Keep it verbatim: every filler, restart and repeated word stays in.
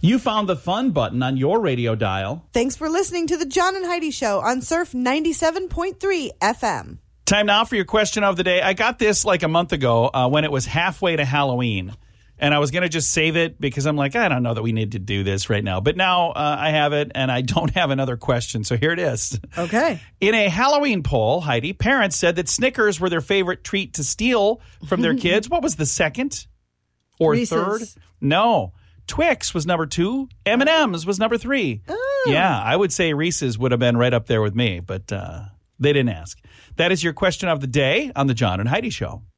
You found the fun button on your radio dial. Thanks for listening to the John and Heidi Show on Surf ninety-seven point three F M. Time now for your question of the day. I got this like a month ago uh, when it was halfway to Halloween. And I was going to just save it because I'm like, I don't know that we need to do this right now. But now uh, I have it, and I don't have another question. So here it is. Okay. In a Halloween poll, Heidi, parents said that Snickers were their favorite treat to steal from their kids. What was the second or Reese's. third? No. Twix was number two. M and M's was number three. Oh. Yeah, I would say Reese's would have been right up there with me, but uh, they didn't ask. That is your question of the day on the John and Heidi Show.